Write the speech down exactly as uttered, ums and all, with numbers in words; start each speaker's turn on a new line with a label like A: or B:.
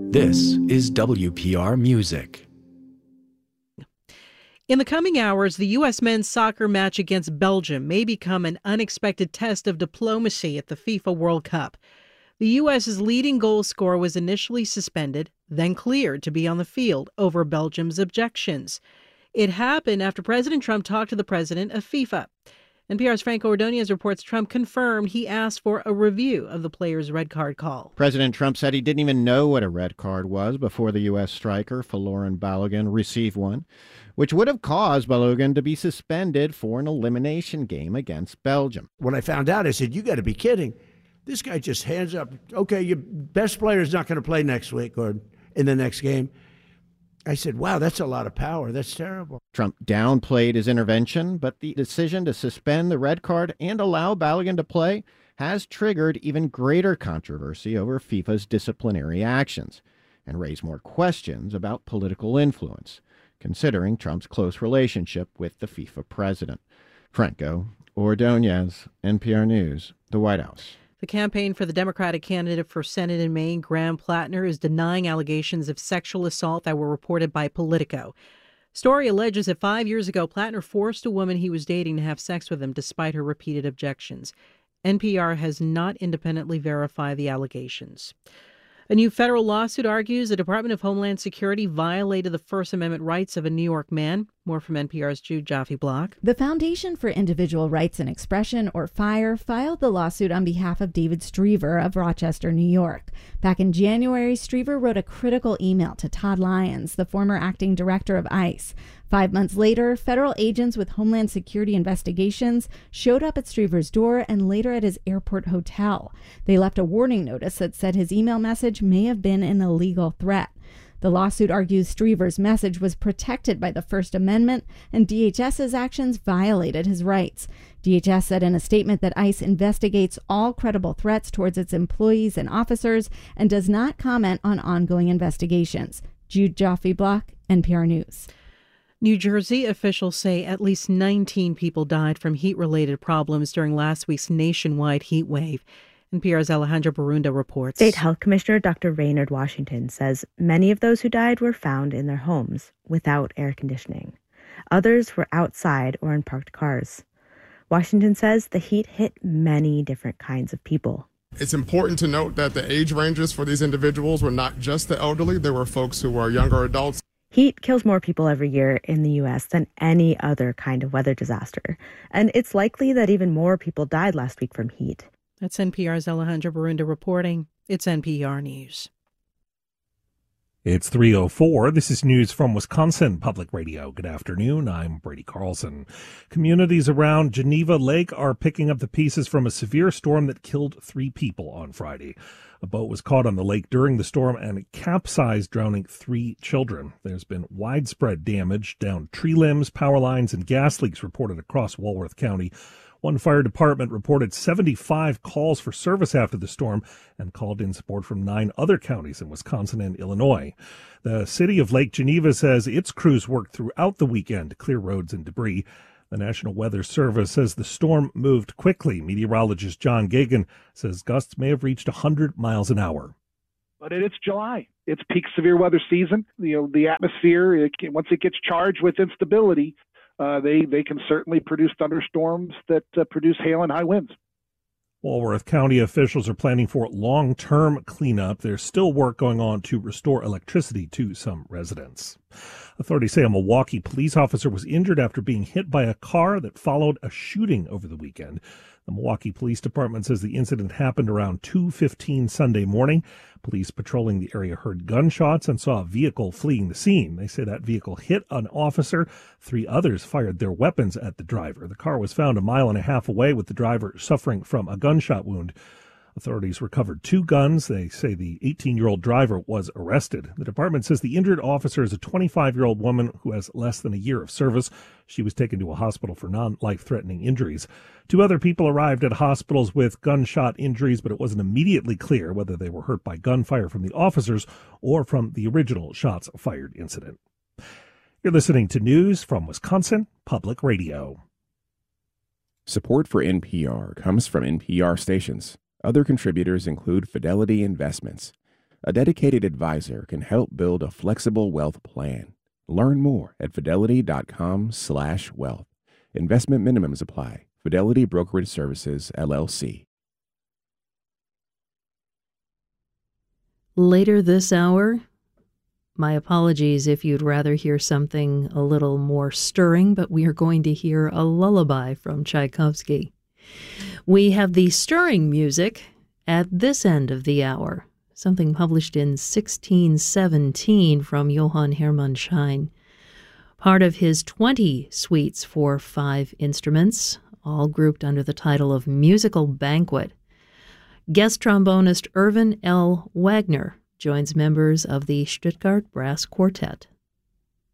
A: This is W P R Music.
B: In the coming hours, the U S men's soccer match against Belgium may become an unexpected test of diplomacy at the FIFA World Cup. The U S's leading goal scorer was initially suspended, then cleared to be on the field over Belgium's objections. It happened after President Trump talked to the president of FIFA. N P R's Franco Ordonez reports Trump confirmed he asked for a review of the player's red card call.
C: President Trump said he didn't even know what a red card was before the U S striker, Folarin Balogun, received one, which would have caused Balogun to be suspended for an elimination game against Belgium.
D: When I found out, I said, you got to be kidding. This guy just hands up, okay, your best player is not going to play next week or in the next game. I said, wow, that's a lot of power. That's terrible.
C: Trump downplayed his intervention, but the decision to suspend the red card and allow Balogun to play has triggered even greater controversy over FIFA's disciplinary actions and raised more questions about political influence, considering Trump's close relationship with the FIFA president. Franco Ordonez, N P R News, the White House.
B: The campaign for the Democratic candidate for Senate in Maine, Graham Plattner, is denying allegations of sexual assault that were reported by Politico. Story alleges that five years ago, Plattner forced a woman he was dating to have sex with him despite her repeated objections. N P R has not independently verified the allegations. A new federal lawsuit argues the Department of Homeland Security violated the First Amendment rights of a New York man. More from N P R's Jude Jaffe-Block.
E: The Foundation for Individual Rights and Expression, or FIRE, filed the lawsuit on behalf of David Striever of Rochester, New York. Back in January, Striever wrote a critical email to Todd Lyons, the former acting director of ICE. Five months later, federal agents with Homeland Security investigations showed up at Striever's door and later at his airport hotel. They left a warning notice that said his email message may have been an illegal threat. The lawsuit argues Striever's message was protected by the First Amendment and DHS's actions violated his rights. D H S said in a statement that ICE investigates all credible threats towards its employees and officers and does not comment on ongoing investigations. Jude Jaffe-Block, N P R News.
B: New Jersey officials say at least nineteen people died from heat-related problems during last week's nationwide heat wave. N P R's Alejandra Barunda reports.
F: State Health Commissioner Doctor Raynard Washington says many of those who died were found in their homes without air conditioning. Others were outside or in parked cars. Washington says the heat hit many different kinds of people.
G: It's important to note that the age ranges for these individuals were not just the elderly. There were folks who were younger adults.
F: Heat kills more people every year in the U S than any other kind of weather disaster. And it's likely that even more people died last week from heat.
B: That's N P R's Alejandra Barunda reporting. It's N P R News.
H: It's three oh four. This is news from Wisconsin Public Radio. Good afternoon. I'm Brady Carlson. Communities around Geneva Lake are picking up the pieces from a severe storm that killed three people on Friday. A boat was caught on the lake during the storm and it capsized, drowning three children. There's been widespread damage, down tree limbs, power lines, and gas leaks reported across Walworth County. One fire department reported seventy-five calls for service after the storm and called in support from nine other counties in Wisconsin and Illinois. The city of Lake Geneva says its crews worked throughout the weekend to clear roads and debris. The National Weather Service says the storm moved quickly. Meteorologist John Gagan says gusts may have reached one hundred miles an hour.
I: But it's July. It's peak severe weather season. You know, the atmosphere, it, once it gets charged with instability, Uh, they, they can certainly produce thunderstorms that uh, produce hail and high winds.
H: Walworth County officials are planning for long-term cleanup. There's still work going on to restore electricity to some residents. Authorities say a Milwaukee police officer was injured after being hit by a car that followed a shooting over the weekend. The Milwaukee Police Department says the incident happened around two fifteen Sunday morning. Police patrolling the area heard gunshots and saw a vehicle fleeing the scene. They say that vehicle hit an officer. Three others fired their weapons at the driver. The car was found a mile and a half away with the driver suffering from a gunshot wound. Authorities recovered two guns. They say the eighteen-year-old driver was arrested. The department says the injured officer is a twenty-five-year-old woman who has less than a year of service. She was taken to a hospital for non-life-threatening injuries. Two other people arrived at hospitals with gunshot injuries, but it wasn't immediately clear whether they were hurt by gunfire from the officers or from the original shots fired incident. You're listening to news from Wisconsin Public Radio.
J: Support for N P R comes from N P R stations. Other contributors include Fidelity Investments. A dedicated advisor can help build a flexible wealth plan. Learn more at fidelity.com slash wealth. Investment minimums apply. Fidelity Brokerage Services, L L C.
K: Later this hour, my apologies if you'd rather hear something a little more stirring, but we are going to hear a lullaby from Tchaikovsky. We have the stirring music at this end of the hour, something published in sixteen seventeen from Johann Hermann Schein. Part of his twenty suites for five instruments, all grouped under the title of Musical Banquet. Guest trombonist Irvin L. Wagner joins members of the Stuttgart Brass Quartet.